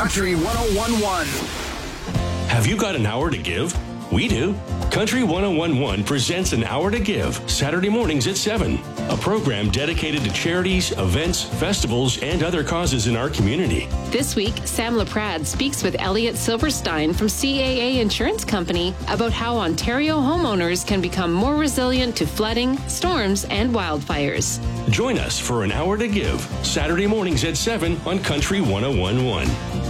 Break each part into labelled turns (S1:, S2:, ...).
S1: Country 1011.
S2: Have you got an hour to give? We do. Country 1011 presents An Hour to Give, Saturday mornings at 7. A program dedicated to charities, events, festivals, and other causes in our community.
S3: This week, Sam Laprade speaks with Elliot Silverstein from CAA Insurance Company about how Ontario homeowners can become more resilient to flooding, storms, and wildfires.
S2: Join us for An Hour to Give, Saturday mornings at 7 on Country 1011.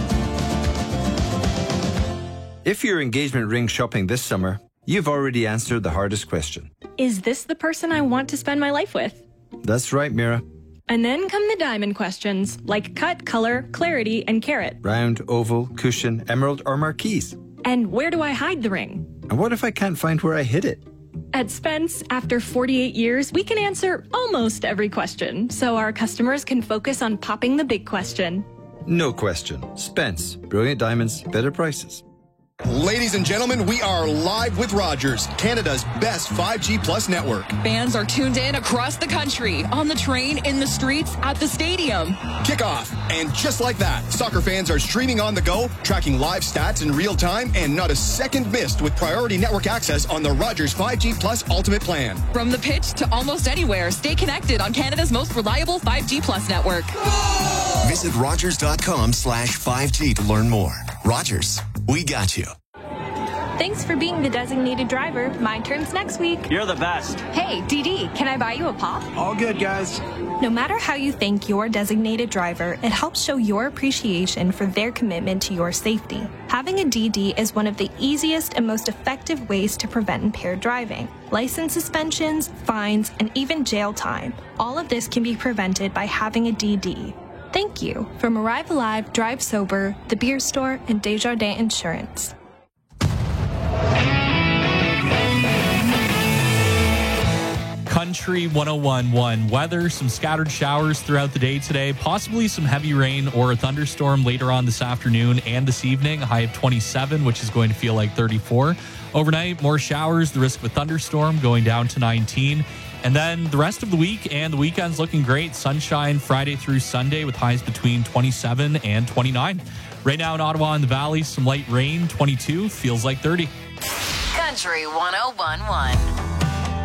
S4: If you're engagement ring shopping this summer, you've already answered the hardest question.
S5: Is this the person I want to spend my life with?
S4: That's right, Mira.
S5: And then come the diamond questions, like cut, color, clarity, and carat.
S4: Round, oval, cushion, emerald, or marquise.
S5: And where do I hide the ring?
S4: And what if I can't find where I hid it?
S5: At Spence, after 48 years, we can answer almost every question, so our customers can focus on popping the big question.
S4: No question. Spence. Brilliant diamonds, better prices.
S6: Ladies and gentlemen, we are live with Rogers, Canada's best 5G Plus network.
S7: Fans are tuned in across the country, on the train, in the streets, at the stadium.
S6: Kickoff. And just like that, soccer fans are streaming on the go, tracking live stats in real time, and not a second missed with priority network access on the Rogers 5G Plus Ultimate plan.
S7: From the pitch to almost anywhere, stay connected on Canada's most reliable 5G Plus network.
S8: Visit Rogers.com/5G to learn more. Rogers, we got you.
S5: Thanks for being the designated driver. My turn's next week.
S9: You're the best.
S5: Hey, DD, can I buy you a pop?
S9: All good, guys.
S10: No matter how you thank your designated driver, it helps show your appreciation for their commitment to your safety. Having a DD is one of the easiest and most effective ways to prevent impaired driving. License suspensions, fines, and even jail time. All of this can be prevented by having a DD. Thank you. From Arrive Alive, Drive Sober, The Beer Store, and Desjardins Insurance.
S11: Country 1011 weather, some scattered showers throughout the day today, possibly some heavy rain or a thunderstorm later on this afternoon and this evening, a high of 27, which is going to feel like 34. Overnight, more showers, the risk of a thunderstorm going down to 19. And then the rest of the week and the weekend's looking great. Sunshine Friday through Sunday with highs between 27 and 29. Right now in Ottawa and the Valley, some light rain, 22, feels like 30.
S12: Country 1011.